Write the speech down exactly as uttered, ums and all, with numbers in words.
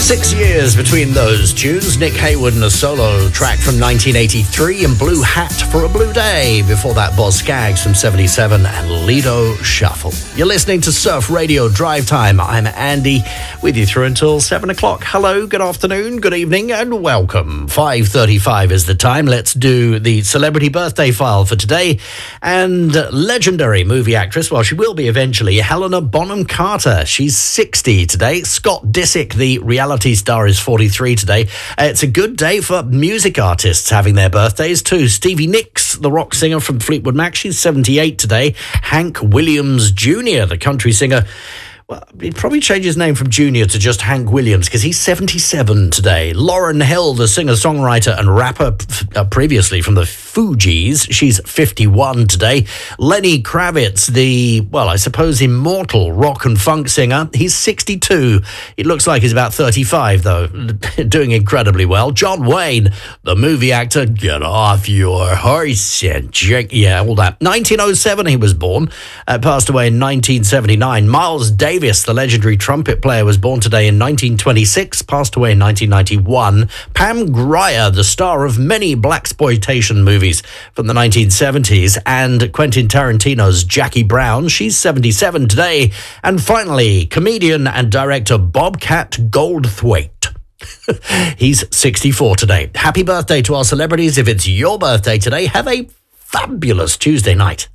Six years between those tunes. Nick Haywood and a solo track from nineteen eighty-three and Blue Hat for a Blue Day. Before that, Boz Scaggs from seventy-seven and Lido Shuffle. You're listening to Surf Radio Drive Time. I'm Andy, with you through until seven o'clock. Hello, good afternoon, good evening, and welcome. five thirty-five is the time. Let's do the celebrity birthday file for today. And legendary movie actress, well, she will be eventually, Helena Bonham Carter. She's sixty today. Scott Disick, the reality star, is forty-three today. Uh, it's a good day for music artists having their birthdays too. Stevie Nicks, the rock singer from Fleetwood Mac, she's seventy-eight today. Hank Williams Junior, the country singer, well, he'd probably change his name from Junior to just Hank Williams because he's seventy-seven today. Lauryn Hill, the singer-songwriter and rapper uh, previously from the Fugees, she's fifty-one today. Lenny Kravitz, the, well, I suppose immortal rock and funk singer, he's sixty-two. It looks like he's about thirty-five, though, doing incredibly well. John Wayne, the movie actor, get off your horse and drink, yeah, all that. nineteen oh seven he was born, uh, passed away in nineteen seventy-nine. Miles Davis, Davis, the legendary trumpet player, was born today in nineteen twenty-six, passed away in nineteen ninety-one. Pam Grier, the star of many blaxploitation movies from the nineteen seventies, and Quentin Tarantino's Jackie Brown, she's seventy-seven today. And finally, comedian and director Bobcat Goldthwait. He's sixty-four today. Happy birthday to our celebrities. If it's your birthday today, have a fabulous Tuesday night.